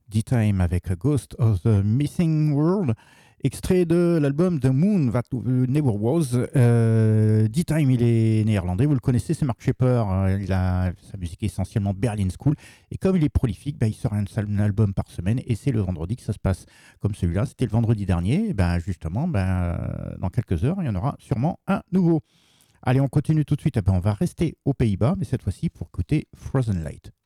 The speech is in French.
D-Time avec Ghost of the Missing World, extrait de l'album The Moon That Never Was. D-Time, il est néerlandais, vous le connaissez, c'est Mark Shepper. Sa musique est essentiellement Berlin School. Et comme il est prolifique, il sort un album par semaine et c'est le vendredi que ça se passe. Comme celui-là, c'était le vendredi dernier. Justement, dans quelques heures, il y en aura sûrement un nouveau. Allez, on continue tout de suite. On va rester aux Pays-Bas, mais cette fois-ci pour écouter Frozen Light.